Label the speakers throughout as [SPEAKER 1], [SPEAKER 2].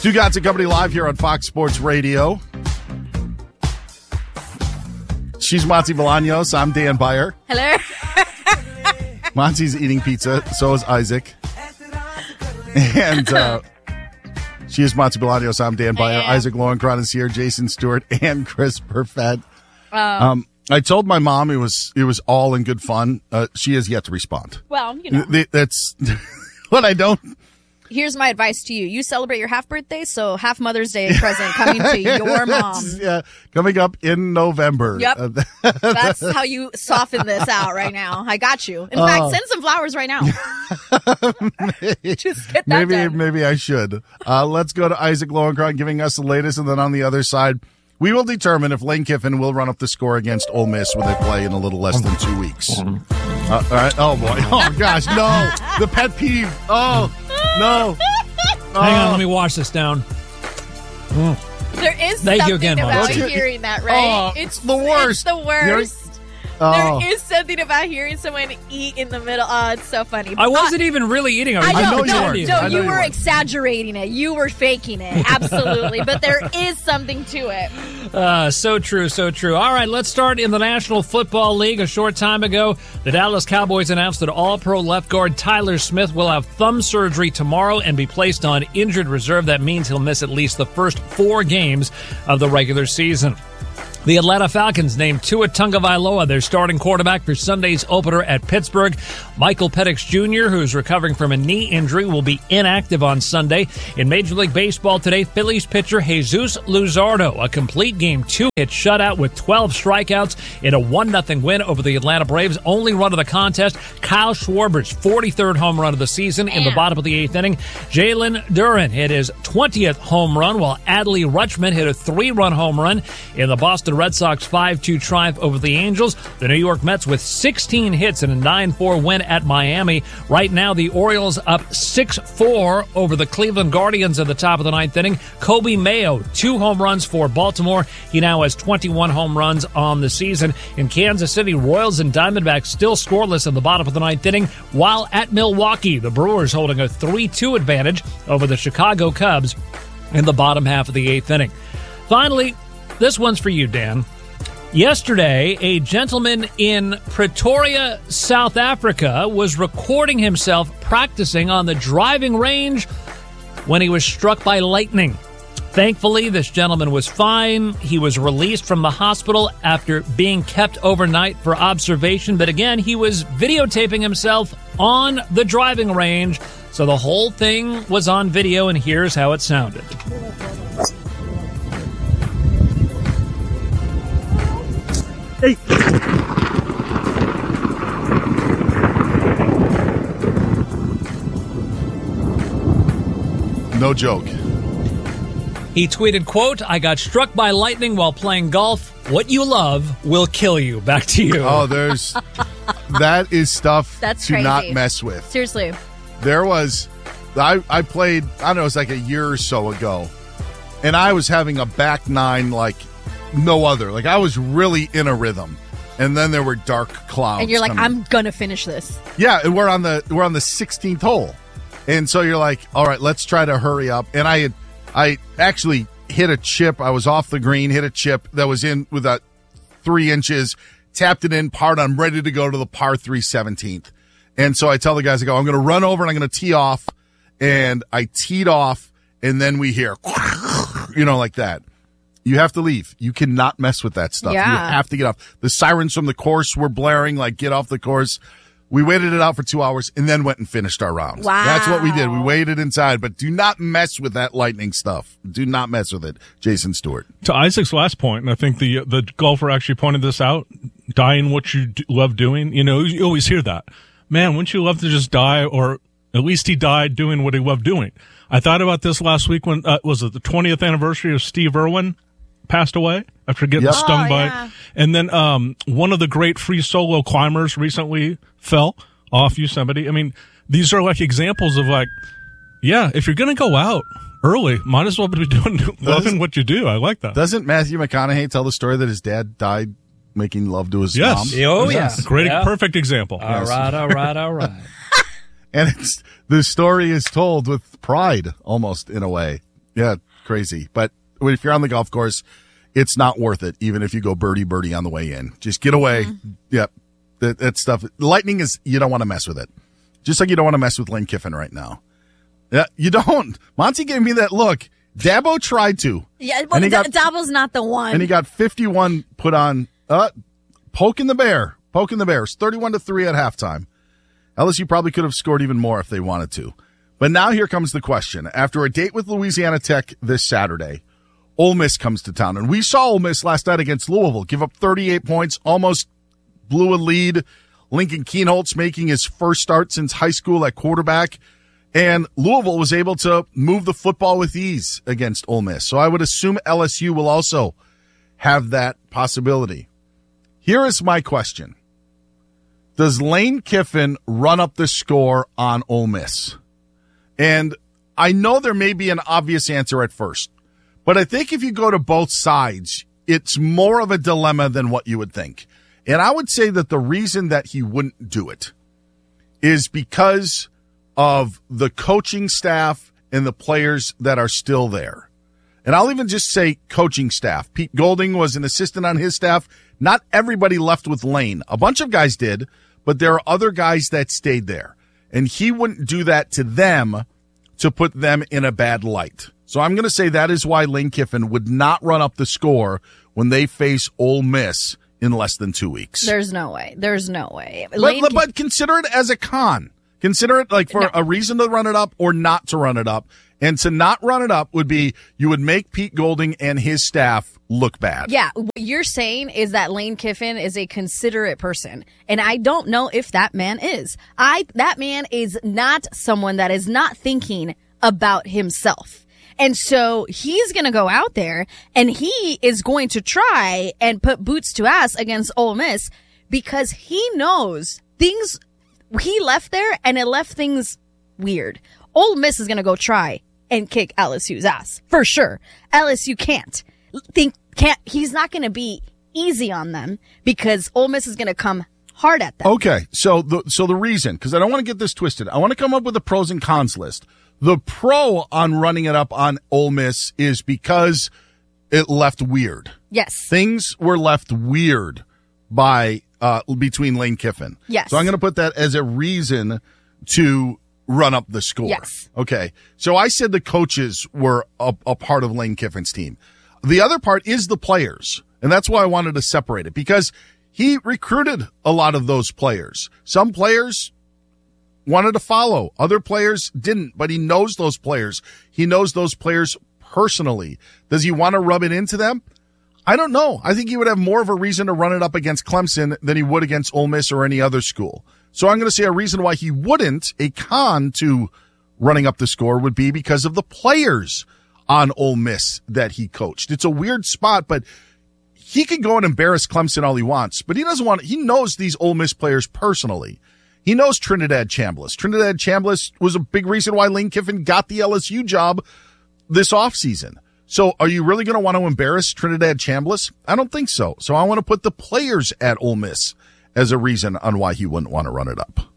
[SPEAKER 1] Stu Gatz and Company live here on Fox Sports Radio. She's Monty Bolaños. I'm Dan Beyer.
[SPEAKER 2] Hello.
[SPEAKER 1] Monty's eating pizza. So is Isaac. And she is Monty Bolaños. I'm Dan Beyer. Isaac Lowenkron is here. Jason Stewart and Chris Perfett. I told my mom it was all in good fun. She has yet to respond.
[SPEAKER 2] Well, you know.
[SPEAKER 1] That's what I don't.
[SPEAKER 2] Here's my advice to you. You celebrate your half birthday, so half Mother's Day present coming to your mom.
[SPEAKER 1] Yeah, coming up in November.
[SPEAKER 2] Yep. That's how you soften this out right now. I got you. In fact, send some flowers right now. Just get that done.
[SPEAKER 1] Maybe I should. Let's go to Isaac Lowenkron giving us the latest, and then on the other side, we will determine if Lane Kiffin will run up the score against Ole Miss when they play in a little less than 2 weeks. All right. Oh, boy. Oh, gosh. No. The pet peeve. Oh, no.
[SPEAKER 3] Hang on. Let me wash this down.
[SPEAKER 2] There is
[SPEAKER 3] Thank
[SPEAKER 2] something
[SPEAKER 3] you again,
[SPEAKER 2] about
[SPEAKER 3] Monty.
[SPEAKER 2] hearing that, right?
[SPEAKER 1] It's the worst.
[SPEAKER 2] It's the worst.
[SPEAKER 1] Oh.
[SPEAKER 2] There is something about hearing someone eat in the middle. Oh, it's so funny.
[SPEAKER 3] I wasn't even really eating.
[SPEAKER 2] I know
[SPEAKER 1] you weren't.
[SPEAKER 2] you were exaggerating it. You were faking it. Absolutely. But there is something to it.
[SPEAKER 3] So true, so true. All right, let's start in the National Football League. A short time ago, the Dallas Cowboys announced that All-Pro left guard Tyler Smith will have thumb surgery tomorrow and be placed on injured reserve. That means he'll miss at least the first 4 games of the regular season. The Atlanta Falcons named Tua Tagovailoa their starting quarterback for Sunday's opener at Pittsburgh. Michael Penix Jr., who's recovering from a knee injury, will be inactive on Sunday. In Major League Baseball today, Phillies pitcher Jesus Luzardo, a complete Game 2 hit shutout with 12 strikeouts in a 1-0 win over the Atlanta Braves. Only run of the contest, Kyle Schwarber's 43rd home run of the season in the bottom of the 8th inning. Jalen Duren hit his 20th home run, while Adley Rutschman hit a 3-run home run in the Boston Red Sox 5-2 triumph over the Angels. The New York Mets with 16 hits and a 9-4 win at Miami. Right now, the Orioles up 6-4 over the Cleveland Guardians at the top of the 9th inning. Kobe Mayo, 2 home runs for Baltimore. He now has 21 home runs on the season. In Kansas City, Royals and Diamondbacks still scoreless in the bottom of the 9th inning, while at Milwaukee, the Brewers holding a 3-2 advantage over the Chicago Cubs in the bottom half of the 8th inning. Finally, this one's for you, Dan. Yesterday, a gentleman in Pretoria, South Africa, was recording himself practicing on the driving range when he was struck by lightning. Thankfully, this gentleman was fine. He was released from the hospital after being kept overnight for observation. But again, he was videotaping himself on the driving range. So the whole thing was on video, and here's how it sounded.
[SPEAKER 4] Hey.
[SPEAKER 1] No joke.
[SPEAKER 3] He tweeted, quote, "I got struck by lightning while playing golf. What you love will kill you." Back to you.
[SPEAKER 1] Oh, that is stuff
[SPEAKER 2] That's
[SPEAKER 1] to
[SPEAKER 2] crazy.
[SPEAKER 1] not mess with.
[SPEAKER 2] Seriously.
[SPEAKER 1] There was, I played, I don't know, it was like a year or so ago, and I was having a back nine like no other. Like I was really in a rhythm. And then there were dark clouds.
[SPEAKER 2] And you're like,
[SPEAKER 1] coming.
[SPEAKER 2] I'm going to finish this.
[SPEAKER 1] Yeah, and we're on the 16th hole. And so you're like, all right, let's try to hurry up. And I actually hit a chip. I was off the green, hit a chip that was in with that 3 inches, tapped it in, parred. I'm ready to go to the par 3 17th. And so I tell the guys, I go, I'm going to run over and I'm going to tee off. And I teed off, and then we hear, like that. You have to leave. You cannot mess with that stuff.
[SPEAKER 2] Yeah.
[SPEAKER 1] You have to get off. The sirens from the course were blaring, like, get off the course. We waited it out for 2 hours and then went and finished our rounds.
[SPEAKER 2] Wow.
[SPEAKER 1] That's what we did. We waited inside, but do not mess with that lightning stuff. Do not mess with it. Jason Stewart.
[SPEAKER 4] To Isaac's last point, and I think the golfer actually pointed this out, dying what you love doing. You always hear that. Man, wouldn't you love to just die, or at least he died doing what he loved doing? I thought about this last week when, was it the 20th anniversary of Steve Irwin passed away after getting stung by, and then one of the great free solo climbers recently fell off Yosemite. I mean, these are like examples of like, yeah, if you're gonna go out early, might as well be loving what you do. I like that.
[SPEAKER 1] Doesn't Matthew McConaughey tell the story that his dad died making love to his mom?
[SPEAKER 3] Oh, yeah.
[SPEAKER 4] Great, perfect example.
[SPEAKER 3] All right.
[SPEAKER 1] And the story is told with pride, almost in a way. Yeah, crazy. But if you're on the golf course, it's not worth it, even if you go birdie on the way in. Just get away. Mm-hmm. Yep. That stuff. Lightning is, you don't want to mess with it. Just like you don't want to mess with Lane Kiffin right now. Yeah, you don't. Monty gave me that look. Dabo tried to.
[SPEAKER 2] Yeah, but Dabo's not the one.
[SPEAKER 1] And he got 51 put on, poking the bears, 31-3 at halftime. LSU probably could have scored even more if they wanted to. But now here comes the question. After a date with Louisiana Tech this Saturday, Ole Miss comes to town. And we saw Ole Miss last night against Louisville give up 38 points, almost blew a lead. Lincoln Kienholz making his first start since high school at quarterback. And Louisville was able to move the football with ease against Ole Miss. So I would assume LSU will also have that possibility. Here is my question. Does Lane Kiffin run up the score on Ole Miss? And I know there may be an obvious answer at first, but I think if you go to both sides, it's more of a dilemma than what you would think. And I would say that the reason that he wouldn't do it is because of the coaching staff and the players that are still there. And I'll even just say coaching staff. Pete Golding was an assistant on his staff. Not everybody left with Lane. A bunch of guys did, but there are other guys that stayed there. And he wouldn't do that to them to put them in a bad light. So I'm going to say that is why Lane Kiffin would not run up the score when they face Ole Miss in less than 2 weeks.
[SPEAKER 2] There's no way.
[SPEAKER 1] But consider it as a con. Consider it like for a reason to run it up or not to run it up. And to not run it up would be you would make Pete Golding and his staff look bad.
[SPEAKER 2] Yeah, what you're saying is that Lane Kiffin is a considerate person. And I don't know if that man is. That man is not someone that is not thinking about himself. And so he's going to go out there and he is going to try and put boots to ass against Ole Miss because he knows things he left there and it left things weird. Ole Miss is going to go try and kick LSU's ass for sure. LSU can't. He's not going to be easy on them because Ole Miss is going to come hard at them.
[SPEAKER 1] Okay. So the reason, because I don't want to get this twisted, I want to come up with a pros and cons list. The pro on running it up on Ole Miss is because it left weird.
[SPEAKER 2] Yes.
[SPEAKER 1] Things were left weird by between Lane Kiffin.
[SPEAKER 2] Yes.
[SPEAKER 1] So I'm going to put that as a reason to run up the score.
[SPEAKER 2] Yes.
[SPEAKER 1] Okay. So I said the coaches were a part of Lane Kiffin's team. The other part is the players. And that's why I wanted to separate it because he recruited a lot of those players. Some players wanted to follow. Other players didn't, but he knows those players. He knows those players personally. Does he want to rub it into them? I don't know. I think he would have more of a reason to run it up against Clemson than he would against Ole Miss or any other school. So I'm going to say a reason why he wouldn't, a con to running up the score would be because of the players on Ole Miss that he coached. It's a weird spot, but he can go and embarrass Clemson all he wants, but he knows these Ole Miss players personally. He knows Trinidad Chambliss. Trinidad Chambliss was a big reason why Lane Kiffin got the LSU job this offseason. So are you really going to want to embarrass Trinidad Chambliss? I don't think so. So I want to put the players at Ole Miss as a reason on why he wouldn't want to run it up.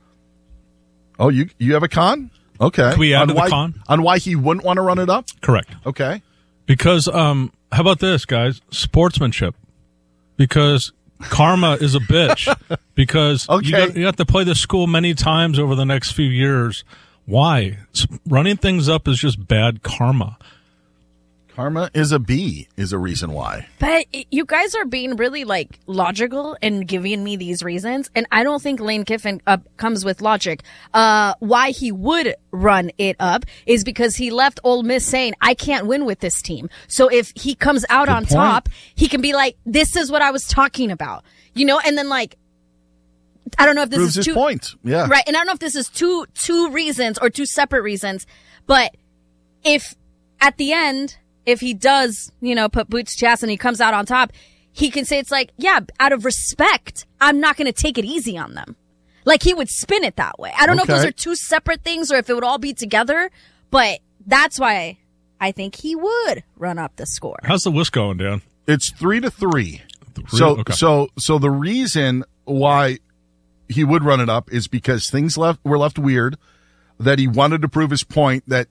[SPEAKER 1] Oh, you have a con? Okay.
[SPEAKER 4] Can we add to the con?
[SPEAKER 1] On why he wouldn't want to run it up?
[SPEAKER 4] Correct.
[SPEAKER 1] Okay.
[SPEAKER 4] Because, how about this, guys? Sportsmanship. Because karma is a bitch. Because you have to play this school many times over the next few years. Why? Running things up is just bad karma.
[SPEAKER 1] Karma is a B is a reason why.
[SPEAKER 2] But you guys are being really logical and giving me these reasons. And I don't think Lane Kiffin comes with logic. Why he would run it up is because he left Ole Miss saying, I can't win with this team. So if he comes out on top, he can be like, this is what I was talking about. And then I don't know if this
[SPEAKER 1] proves
[SPEAKER 2] is
[SPEAKER 1] his point. Yeah.
[SPEAKER 2] Right. And I don't know if this is two reasons or two separate reasons, but if at the end, if he does, put boots to ass and he comes out on top, he can say it's out of respect, I'm not going to take it easy on them. He would spin it that way. I don't know if those are two separate things or if it would all be together, but that's why I think he would run up the score.
[SPEAKER 4] How's the list going, Dan?
[SPEAKER 1] It's 3-3.
[SPEAKER 4] Okay.
[SPEAKER 1] So the reason why he would run it up is because things were left weird, that he wanted to prove his point that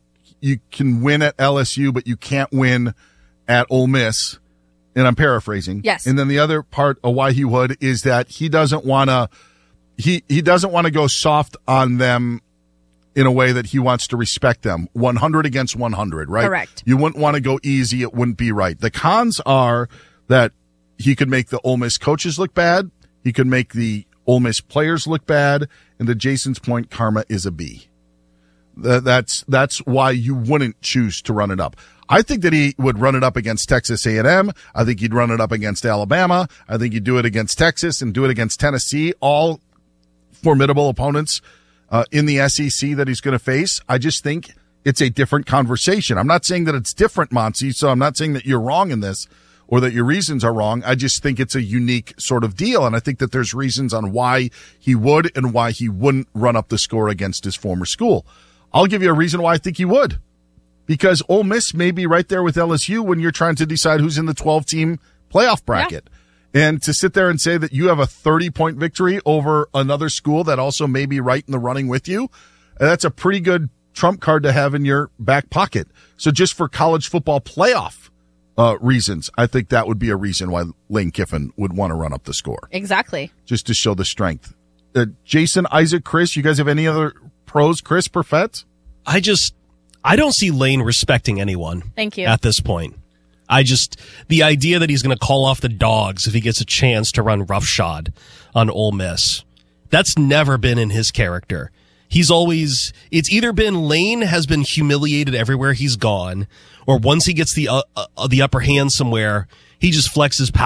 [SPEAKER 1] you can win at LSU, but you can't win at Ole Miss. And I'm paraphrasing.
[SPEAKER 2] Yes.
[SPEAKER 1] And then the other part of why he would is that he doesn't want to he doesn't want to go soft on them in a way that he wants to respect them. 100 against 100, right?
[SPEAKER 2] Correct.
[SPEAKER 1] You wouldn't want to go easy. It wouldn't be right. The cons are that he could make the Ole Miss coaches look bad. He could make the Ole Miss players look bad. And to Jason's point, karma is a B. That's why you wouldn't choose to run it up. I think that he would run it up against Texas A&M. I think he'd run it up against Alabama. I think he'd do it against Texas and do it against Tennessee, all formidable opponents in the SEC that he's going to face. I just think it's a different conversation. I'm not saying that it's different, Monty, so I'm not saying that you're wrong in this or that your reasons are wrong. I just think it's a unique sort of deal, and I think that there's reasons on why he would and why he wouldn't run up the score against his former school. I'll give you a reason why I think he would. Because Ole Miss may be right there with LSU when you're trying to decide who's in the 12-team playoff bracket. Yeah. And to sit there and say that you have a 30-point victory over another school that also may be right in the running with you, that's a pretty good trump card to have in your back pocket. So just for college football playoff reasons, I think that would be a reason why Lane Kiffin would want to run up the score.
[SPEAKER 2] Exactly.
[SPEAKER 1] Just to show the strength. Jason, Isaac, Chris, you guys have any other pros? Chris, Perfett?
[SPEAKER 5] I don't see Lane respecting anyone.
[SPEAKER 2] Thank you.
[SPEAKER 5] At this point. The idea that he's going to call off the dogs if he gets a chance to run roughshod on Ole Miss, that's never been in his character. It's either been Lane has been humiliated everywhere he's gone, or once he gets the upper hand somewhere, he just flexes power.